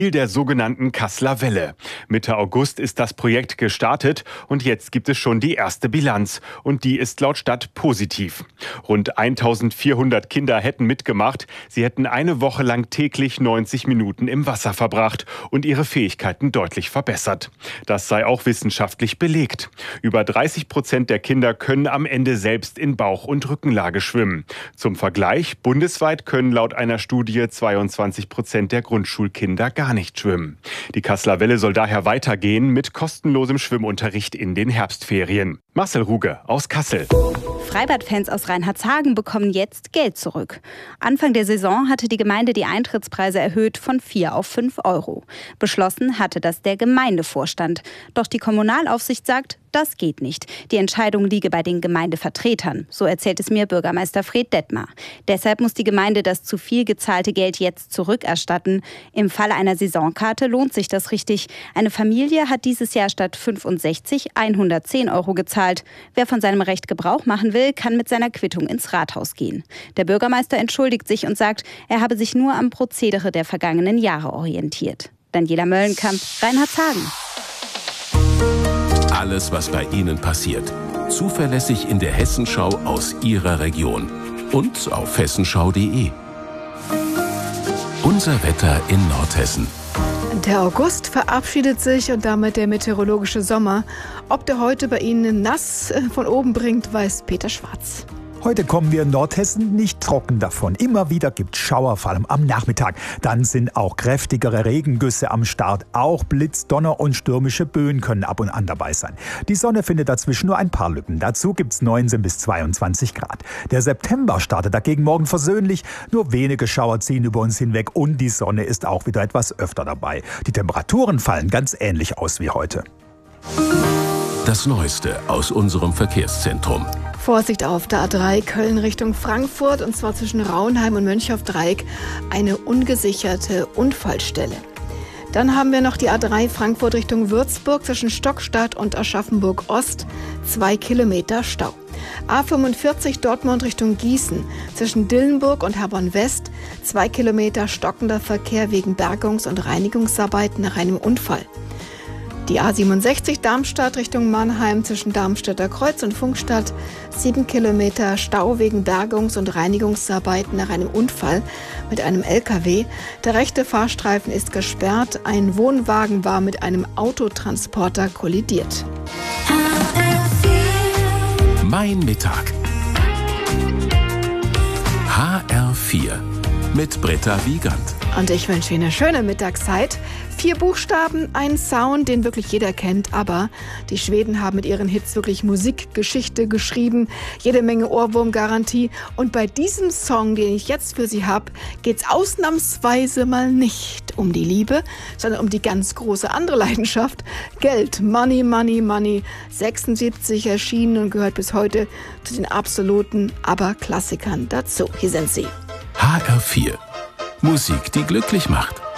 Der sogenannten Kasseler Welle. Mitte August ist das Projekt gestartet und jetzt gibt es schon die erste Bilanz. Und die ist laut Stadt positiv. Rund 1400 Kinder hätten mitgemacht. Sie hätten eine Woche lang täglich 90 Minuten im Wasser verbracht und ihre Fähigkeiten deutlich verbessert. Das sei auch wissenschaftlich belegt. Über 30% der Kinder können am Ende selbst in Bauch- und Rückenlage schwimmen. Zum Vergleich, bundesweit können laut einer Studie 22% der Grundschulkinder gar nicht schwimmen. Die Kasseler Welle soll daher weitergehen mit kostenlosem Schwimmunterricht in den Herbstferien. Marcel Ruge aus Kassel. Freibadfans aus Reinhardshagen bekommen jetzt Geld zurück. Anfang der Saison hatte die Gemeinde die Eintrittspreise erhöht von 4 auf 5 Euro. Beschlossen hatte das der Gemeindevorstand. Doch die Kommunalaufsicht sagt, das geht nicht. Die Entscheidung liege bei den Gemeindevertretern. So erzählt es mir Bürgermeister Fred Detmar. Deshalb muss die Gemeinde das zu viel gezahlte Geld jetzt zurückerstatten. Im Falle einer Saisonkarte lohnt sich das richtig. Eine Familie hat dieses Jahr statt 65 110 Euro gezahlt. Wer von seinem Recht Gebrauch machen will, kann mit seiner Quittung ins Rathaus gehen. Der Bürgermeister entschuldigt sich und sagt, er habe sich nur am Prozedere der vergangenen Jahre orientiert. Daniela Möllenkamp, Reinhardshagen. Alles, was bei Ihnen passiert. Zuverlässig in der Hessenschau aus Ihrer Region. Und auf hessenschau.de. Unser Wetter in Nordhessen. Der August verabschiedet sich und damit der meteorologische Sommer. Ob der heute bei Ihnen nass von oben bringt, weiß Peter Schwarz. Heute kommen wir in Nordhessen nicht trocken davon. Immer wieder gibt es Schauer, vor allem am Nachmittag. Dann sind auch kräftigere Regengüsse am Start. Auch Blitz, Donner und stürmische Böen können ab und an dabei sein. Die Sonne findet dazwischen nur ein paar Lücken. Dazu gibt es 19 bis 22 Grad. Der September startet dagegen morgen versöhnlich. Nur wenige Schauer ziehen über uns hinweg und die Sonne ist auch wieder etwas öfter dabei. Die Temperaturen fallen ganz ähnlich aus wie heute. Das Neueste aus unserem Verkehrszentrum. Vorsicht auf der A3 Köln Richtung Frankfurt, und zwar zwischen Raunheim und Mönchhoff-Dreieck, eine ungesicherte Unfallstelle. Dann haben wir noch die A3 Frankfurt Richtung Würzburg zwischen Stockstadt und Aschaffenburg-Ost, 2 Kilometer Stau. A45 Dortmund Richtung Gießen zwischen Dillenburg und Herborn-West, 2 Kilometer stockender Verkehr wegen Bergungs- und Reinigungsarbeiten nach einem Unfall. Die A67 Darmstadt Richtung Mannheim zwischen Darmstädter Kreuz und Funkstadt, 7 Kilometer Stau wegen Bergungs- und Reinigungsarbeiten nach einem Unfall mit einem LKW. Der rechte Fahrstreifen ist gesperrt. Ein Wohnwagen war mit einem Autotransporter kollidiert. Mein Mittag. HR4 mit Britta Wiegand. Und ich wünsche Ihnen eine schöne Mittagszeit. 4 Buchstaben, ein Sound, den wirklich jeder kennt, aber die Schweden haben mit ihren Hits wirklich Musikgeschichte geschrieben, jede Menge Ohrwurmgarantie. Und bei diesem Song, den ich jetzt für Sie habe, geht's ausnahmsweise mal nicht um die Liebe, sondern um die ganz große andere Leidenschaft, Geld. Money, Money, Money. 76 erschienen und gehört bis heute zu den absoluten ABBA-Klassikern dazu. Hier sind sie. HR4. Musik, die glücklich macht.